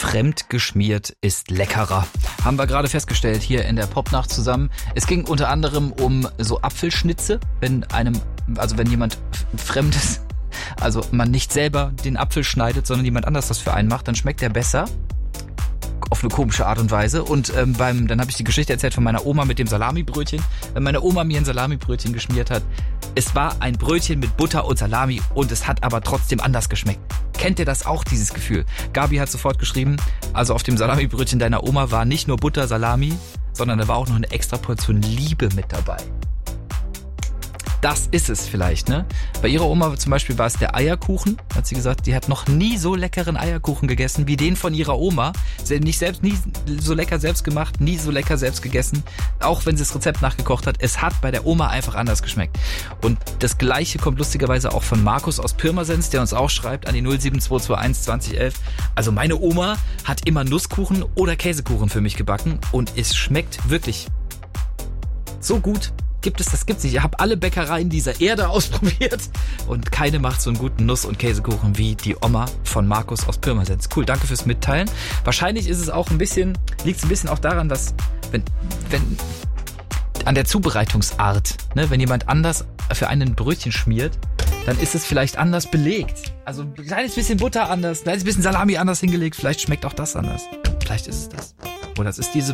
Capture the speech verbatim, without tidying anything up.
fremd geschmiert ist leckerer. Haben wir gerade festgestellt hier in der Popnacht zusammen. Es ging unter anderem um so Apfelschnitze, wenn einem, also wenn jemand Fremdes, also man nicht selber den Apfel schneidet, sondern jemand anders das für einen macht, dann schmeckt der besser. Auf eine komische Art und Weise. Und ähm, beim, dann habe ich die Geschichte erzählt von meiner Oma mit dem Salamibrötchen. Wenn meine Oma mir ein Salamibrötchen geschmiert hat, es war ein Brötchen mit Butter und Salami und es hat aber trotzdem anders geschmeckt. Kennt ihr das auch, dieses Gefühl? Gabi hat sofort geschrieben, also auf dem Salamibrötchen deiner Oma war nicht nur Butter, Salami, sondern da war auch noch eine extra Portion Liebe mit dabei. Das ist es vielleicht, ne? Bei ihrer Oma zum Beispiel war es der Eierkuchen. Hat sie gesagt, die hat noch nie so leckeren Eierkuchen gegessen wie den von ihrer Oma. Sie hat nicht selbst, nie so lecker selbst gemacht, nie so lecker selbst gegessen. Auch wenn sie das Rezept nachgekocht hat. Es hat bei der Oma einfach anders geschmeckt. Und das Gleiche kommt lustigerweise auch von Markus aus Pirmasens, der uns auch schreibt an die null sieben zwei zwei eins zwanzig elf. Also meine Oma hat immer Nusskuchen oder Käsekuchen für mich gebacken und es schmeckt wirklich so gut. Gibt es, das gibt's nicht. Ich habe alle Bäckereien dieser Erde ausprobiert und keine macht so einen guten Nuss- und Käsekuchen wie die Oma von Markus aus Pirmasens. Cool, danke fürs Mitteilen. Wahrscheinlich ist es auch ein bisschen, liegt es ein bisschen auch daran, dass wenn, wenn an der Zubereitungsart, ne, wenn jemand anders für einen ein Brötchen schmiert, dann ist es vielleicht anders belegt. Also ein kleines bisschen Butter anders, ein kleines bisschen Salami anders hingelegt. Vielleicht schmeckt auch das anders. Vielleicht ist es das. Oder es ist diese